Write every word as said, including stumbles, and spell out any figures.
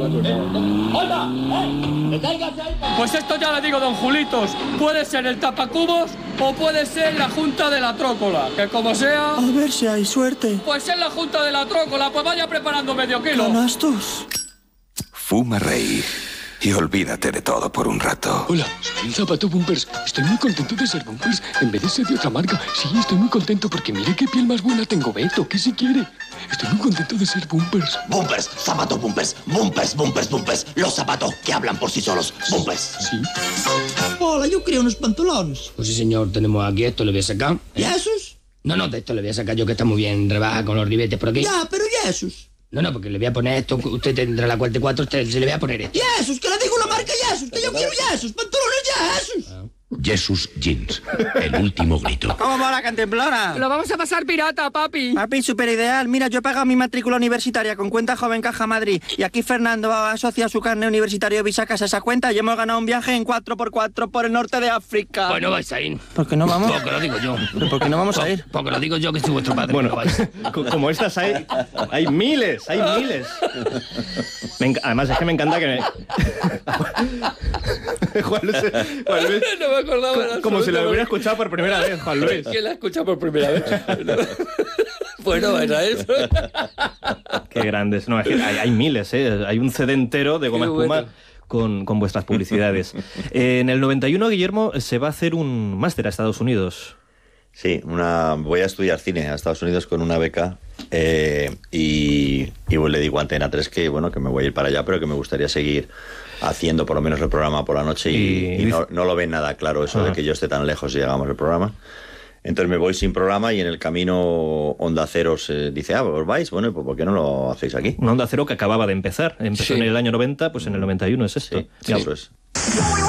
Pues esto ya le digo, don Julitos, puede ser el tapacubos o puede ser la Junta de la Trócola, que como sea... A ver si hay suerte. Pues es la Junta de la Trócola, pues vaya preparando medio kilo. Canastos. Fuma, reír y olvídate de todo por un rato. Hola, soy el Zapato Bumpers. Estoy muy contento de ser Bumpers en vez de ser de otra marca. Sí, estoy muy contento porque mire qué piel más buena tengo, Beto. ¿Qué si quiere? Estoy muy contento de ser Bumpers. Bumpers, Zapato Bumpers, Bumpers, Bumpers, Bumpers. Los zapatos que hablan por sí solos. Bumpers. Sí. Hola, yo quería unos pantalones. Pues sí, señor, tenemos aquí esto, le voy a sacar. ¿Y esos? No, no, de esto le voy a sacar yo, que está muy bien rebaja con los ribetes por aquí. Ya, pero ¿y esos? No, no, porque le voy a poner esto, usted tendrá la cuarenta y cuatro, usted se le voy a poner esto. ¿Y esos? Que le digo la marca Jesús, que yo quiero Jesús, pantalones Jesús. Ah. Jesus Jeans, el último grito. ¿Cómo va la cantemplora? Lo vamos a pasar pirata, papi. Papi, súper ideal. Mira, yo he pagado mi matrícula universitaria con cuenta Joven Caja Madrid. Y aquí Fernando asocia su carnet universitario Bisacas a esa cuenta y hemos ganado un viaje en cuatro por cuatro por el norte de África. Pues no vais a ir. ¿Por qué no vamos? Porque lo digo yo. ¿Pero por qué no vamos a ir? Porque lo digo yo, que soy vuestro padre. Bueno, No vais. co- como estas hay, hay miles, hay miles. Me enc- Además es que me encanta que me... Juan Luis, Juan Luis, No me acordaba de la como si lo absoluta- hubiera escuchado por primera vez, Juan Luis. ¿Quién la ha escuchado por primera vez? Bueno, era eso. Qué grandes. No, es que hay, hay miles, ¿eh? Hay un C D entero de goma Qué espuma bueno. con, con vuestras publicidades. Eh, en el noventa y uno, Guillermo, se va a hacer un máster a Estados Unidos. Sí, una, voy a estudiar cine a Estados Unidos con una beca eh, y, y le digo a Antena tres que, bueno, que me voy a ir para allá, pero que me gustaría seguir haciendo por lo menos el programa por la noche y, Y- y no, no lo ven nada claro eso Ah. de que yo esté tan lejos y llegamos el programa. Entonces me voy sin programa y en el camino Onda Cero se dice, ah, ¿os vais? Bueno, pues ¿por qué no lo hacéis aquí? Una Onda Cero que acababa de empezar. Empezó Sí. en el año noventa, pues en el noventa y uno es esto. Sí, Ya- eso es.